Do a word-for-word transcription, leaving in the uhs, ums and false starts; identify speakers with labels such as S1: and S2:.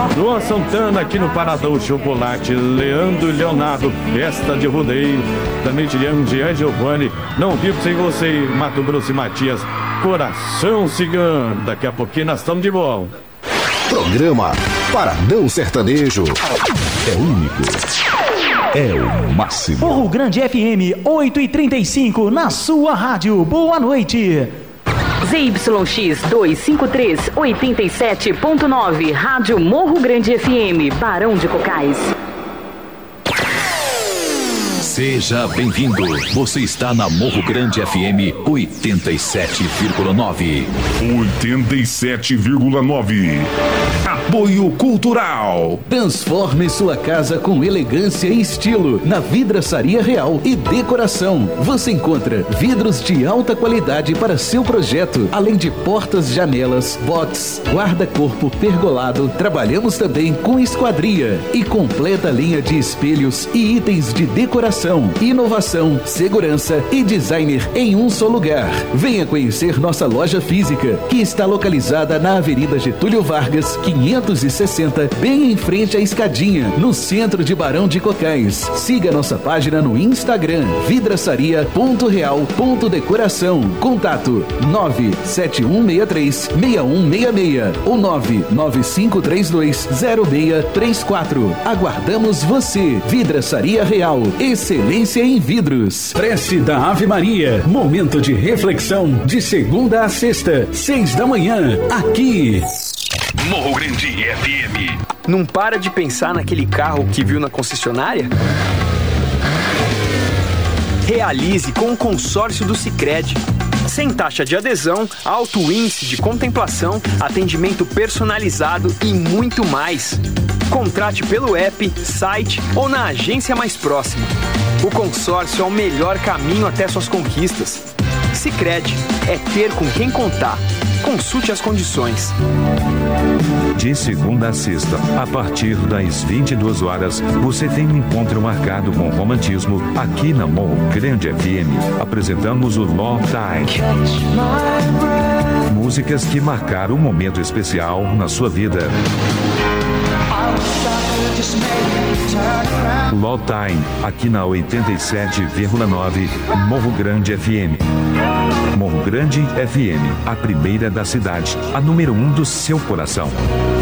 S1: Luan Santana aqui no Paradão Chocolate, Leandro e Leonardo, Festa de Rodeio, também Tiriano de Giovanni, Não Vivo Sem Você, Mato Grosso e Matias, Coração Cigano. Daqui a pouquinho nós estamos de volta.
S2: Programa Paradão Sertanejo. É único. É o máximo.
S3: Morro Grande F M oito e trinta e cinco na sua rádio. Boa noite.
S4: Z Y X duzentos e cinquenta e três, oitenta e sete ponto nove, Rádio Morro Grande F M, Barão de Cocais.
S2: Seja bem-vindo. Você está na Morro Grande F M oitenta e sete vírgula nove.
S5: oitenta e sete vírgula nove. Apoio Cultural.
S6: Transforme sua casa com elegância e estilo na Vidraçaria Real e Decoração. Você encontra vidros de alta qualidade para seu projeto, além de portas, janelas, box, guarda-corpo pergolado. Trabalhamos também com esquadria e completa linha de espelhos e itens de decoração, inovação, segurança e designer em um só lugar. Venha conhecer nossa loja física, que está localizada na Avenida Getúlio Vargas, quinhentos e sessenta, bem em frente à escadinha, no centro de Barão de Cocais. Siga nossa página no Instagram, vidraçaria ponto real ponto decoração. Contato nove sete um seis três, seis um seis seis ou nove nove cinco três dois, zero seis três quatro. Aguardamos você. Vidraçaria Real, excelência em vidros.
S7: Prece da Ave Maria, momento de reflexão, de segunda a sexta, seis da manhã, aqui.
S8: Morro Grande F M.
S9: Não para de pensar naquele carro que viu na concessionária? Realize com o consórcio do Sicredi. Sem taxa de adesão, alto índice de contemplação, atendimento personalizado e muito mais. Contrate pelo app, site ou na agência mais próxima. O consórcio é o melhor caminho até suas conquistas. Sicredi é ter com quem contar. Consulte as condições.
S10: De segunda a sexta, a partir das vinte e duas horas, você tem um encontro marcado com romantismo aqui na Morro Grande F M. Apresentamos o Love Time. Músicas que marcaram um momento especial na sua vida. Love Time, aqui na oitenta e sete vírgula nove, Morro Grande F M. Morro Grande F M, a primeira da cidade, a número um do seu coração.